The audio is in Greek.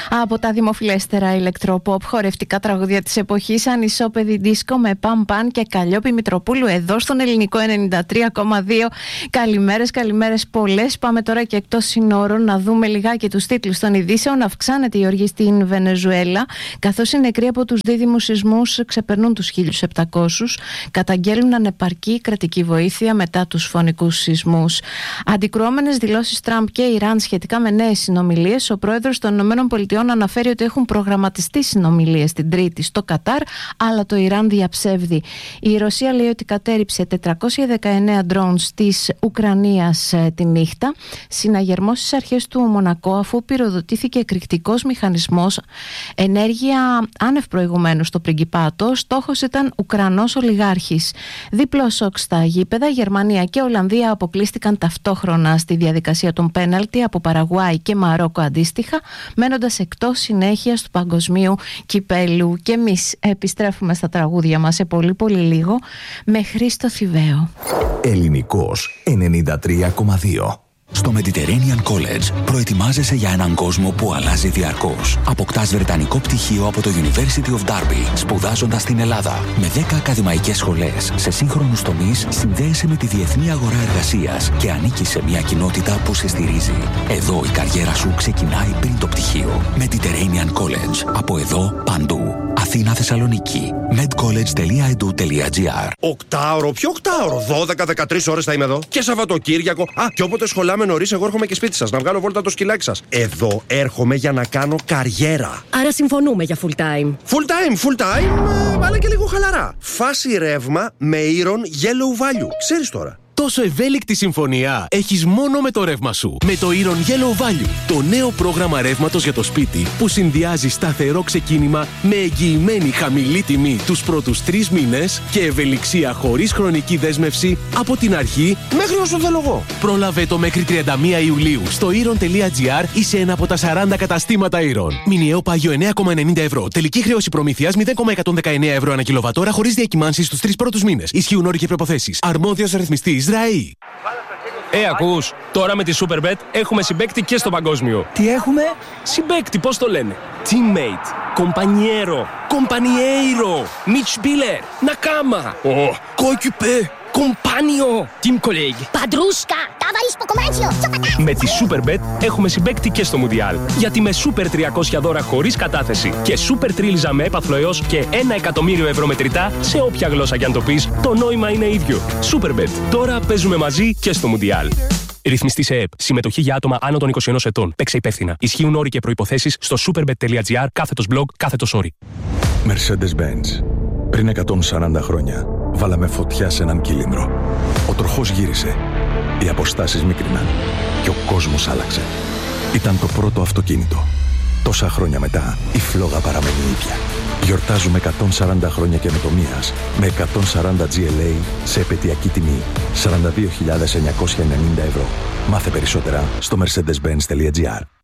Από τα δημοφιλέστερα ηλεκτροποπ χορευτικά τραγούδια της εποχής, ανισόπεδη δίσκο με Παν και Καλλιόπη Μητροπούλου εδώ στον Ελληνικό 93,2. Καλημέρες πολλές. Πάμε τώρα και εκτός συνόρων να δούμε λιγάκι τους τίτλους των ειδήσεων. Αυξάνεται η οργή στην Βενεζουέλα, καθώς οι νεκροί από τους δίδυμους σεισμούς ξεπερνούν τους 1.700. Καταγγέλνουν ανεπαρκή κρατική βοήθεια μετά τους φωνικούς σεισμούς. Αντικρουόμενες δηλώσεις Τραμπ και Ιράν σχετικά με νέες συνομιλίες. Ο πρόεδρος των ΗΠΑ αναφέρει ότι έχουν προγραμματιστεί συνομιλίες την Τρίτη στο Κατάρ, αλλά το Ιράν διαψεύδει. Η Ρωσία λέει ότι κατέρριψε 419 drones της Ουκρανίας τη νύχτα. Συναγερμός στις αρχές του Μονακό, αφού πυροδοτήθηκε εκρηκτικός μηχανισμός. Ενέργεια άνευ προηγουμένου στο Πριγκιπάτο. Στόχος ήταν Ουκρανός ολιγάρχης. Διπλό σοκ στα γήπεδα. Γερμανία και Ολλανδία αποκλείστηκαν ταυτόχρονα στη διαδικασία των πέναλτι από Παραγουάη και Μαρόκο αντίστοιχα, μένοντας εκτός συνέχειας του παγκοσμίου κυπέλου. Και εμείς επιστρέφουμε στα τραγούδια μας σε πολύ λίγο με Χρήστο Θηβαίο. Ελληνικός 93,2. Στο Mediterranean College προετοιμάζεσαι για έναν κόσμο που αλλάζει διαρκώς. Αποκτάς βρετανικό πτυχίο από το University of Derby, σπουδάζοντας στην Ελλάδα. Με 10 ακαδημαϊκές σχολές σε σύγχρονους τομείς, συνδέεσαι με τη διεθνή αγορά εργασίας και ανήκεις σε μια κοινότητα που σε στηρίζει. Εδώ η καριέρα σου ξεκινάει πριν το πτυχίο. Mediterranean College. Από εδώ παντού. Αθήνα, Θεσσαλονίκη. medcollege.edu.gr. Οκτάωρο, ποιο οκτάωρο? 12-13 ώρες θα είμαι εδώ. Και Σαββατοκύριακο. Και όποτε σχολάμε νωρίς, εγώ έρχομαι και σπίτι σας να βγάλω βόλτα το σκυλάκι σας. Εδώ έρχομαι για να κάνω καριέρα. Άρα συμφωνούμε για full time. Full time, αλλά και λίγο χαλαρά. Φάση ρεύμα με Iron Yellow Value. Ξέρεις τώρα. Τόσο ευέλικτη συμφωνία έχεις μόνο με το ρεύμα σου. Με το Iron Yellow Value, το νέο πρόγραμμα ρεύματος για το σπίτι που συνδυάζει σταθερό ξεκίνημα με εγγυημένη χαμηλή τιμή τους πρώτους 3 μήνες και ευελιξία χωρίς χρονική δέσμευση από την αρχή μέχρι όσο θέλω εγώ. Πρόλαβε το μέχρι 31 Ιουλίου στο iron.gr ή σε ένα από τα 40 καταστήματα Iron. Μηνιαίο πάγιο 9,90 ευρώ. Τελική χρέωση προμήθειας 0,119 ευρώ ανά κιλοβατόρα χωρίς διακυμάνσεις στους 3 πρώτους μήνες. Ισχύουν όροι και προϋποθέσεις. Αρμόδιος ρυθμιστής ΡΑΗ. Ακούς, τώρα με τη Superbet έχουμε συμπαίκτη και στο παγκόσμιο. Τι έχουμε? Συμπαίκτη, πώς το λένε? Teammate, compañero, compañeiro, Mitspieler, Nakama, coéquipier, compagno, team colleague, Padrusca, ταβαρίσκο κομμάτσιο. Με τη Superbet έχουμε συμπαίκτη και στο Μουντιάλ. Γιατί με Super 300 δώρα χωρίς κατάθεση και Super Τρίλιζα με έπαθλο έως και 1 εκατομμύριο ευρώ μετρητά, σε όποια γλώσσα κι αν το πεις, το νόημα είναι ίδιο. Superbet. Τώρα παίζουμε μαζί και στο Μουντιάλ. Ρυθμιστή σε ΕΕΠ. Συμμετοχή για άτομα άνω των 21 ετών. Παίξε υπεύθυνα. Ισχύουν όροι και προϋποθέσεις στο superbet.gr/blog/όροι. Mercedes-Benz. Πριν 140 χρόνια, βάλαμε φωτιά σε έναν κύλινδρο. Ο τροχός γύρισε. Οι αποστάσεις μίκριναν. Και ο κόσμος άλλαξε. Ήταν το πρώτο αυτοκίνητο. Τόσα χρόνια μετά, η φλόγα παραμένει ίδια. Γιορτάζουμε 140 χρόνια καινοτομίας με 140 GLA σε επαιτειακή τιμή 42.990 ευρώ. Μάθε περισσότερα στο mercedes-benz.gr.